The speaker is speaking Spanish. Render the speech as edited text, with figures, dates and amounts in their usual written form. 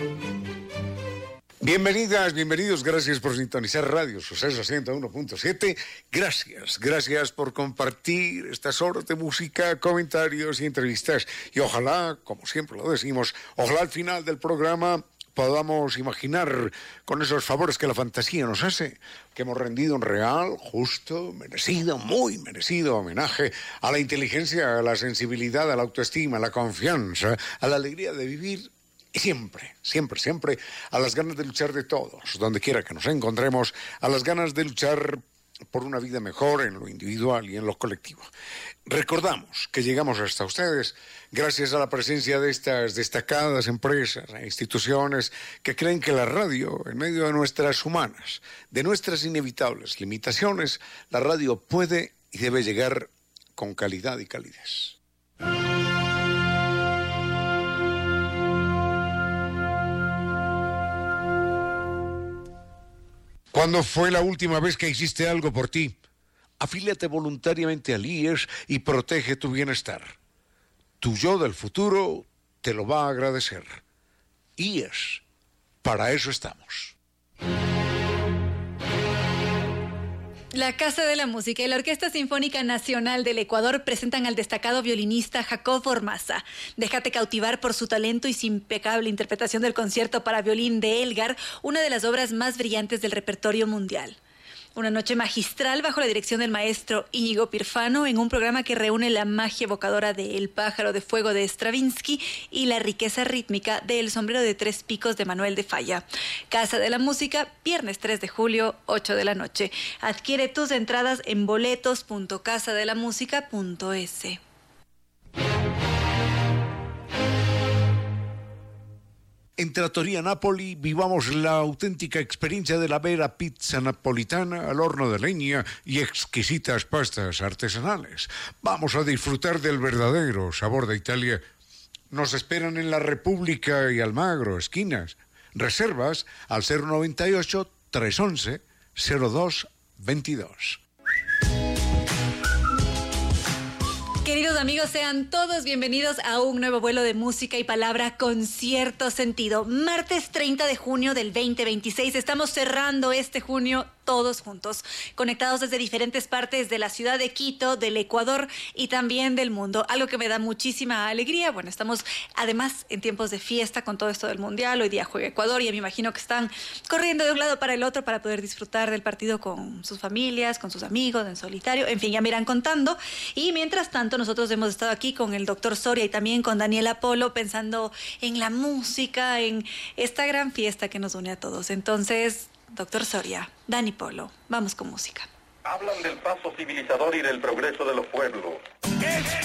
Bienvenidas, bienvenidos, gracias por sintonizar Radio Suceso 101.7. Gracias por compartir estas horas de música, comentarios y entrevistas. Y ojalá, como siempre lo decimos, ojalá al final del programa podamos imaginar con esos favores que la fantasía nos hace, que hemos rendido un real, justo, merecido, muy merecido homenaje a la inteligencia, a la sensibilidad, a la autoestima, a la confianza, a la alegría de vivir. Y siempre, a las ganas de luchar de todos, donde quiera que nos encontremos, a las ganas de luchar por una vida mejor en lo individual y en lo colectivo. Recordamos que llegamos hasta ustedes gracias a la presencia de estas destacadas empresas e instituciones que creen que la radio, en medio de nuestras humanas, de nuestras inevitables limitaciones, la radio puede y debe llegar con calidad y calidez. ¿Cuándo fue la última vez que hiciste algo por ti? Afíliate voluntariamente al IES y protege tu bienestar. Tu yo del futuro te lo va a agradecer. IES, para eso estamos. La Casa de la Música y la Orquesta Sinfónica Nacional del Ecuador presentan al destacado violinista Jacob Ormaza. Déjate cautivar por su talento y su impecable interpretación del concierto para violín de Elgar, una de las obras más brillantes del repertorio mundial. Una noche magistral bajo la dirección del maestro Íñigo Pirfano en un programa que reúne la magia evocadora de El pájaro de fuego de Stravinsky y la riqueza rítmica de El sombrero de tres picos de Manuel de Falla. Casa de la Música, viernes 3 de julio, 8 de la noche. Adquiere tus entradas en boletos.casadelamusica.es. En Trattoria Napoli vivamos la auténtica experiencia de la vera pizza napolitana al horno de leña y exquisitas pastas artesanales. Vamos a disfrutar del verdadero sabor de Italia. Nos esperan en la República y Almagro, esquinas. Reservas al 098-311-0222. Queridos amigos, sean todos bienvenidos a un nuevo vuelo de música y palabra con cierto sentido. Martes 30 de junio del 2026. Estamos cerrando este junio todos juntos, conectados desde diferentes partes de la ciudad de Quito, del Ecuador y también del mundo. Algo que me da muchísima alegría. Bueno, estamos además en tiempos de fiesta con todo esto del Mundial. Hoy día juega Ecuador y me imagino que están corriendo de un lado para el otro para poder disfrutar del partido con sus familias, con sus amigos, en solitario. En fin, ya me irán contando. Y mientras tanto, nosotros hemos estado aquí con el doctor Soria y también con Daniela Polo pensando en la música, en esta gran fiesta que nos une a todos. Entonces, doctor Soria, Dani Polo, vamos con música. Hablan del paso civilizador y del progreso de los pueblos.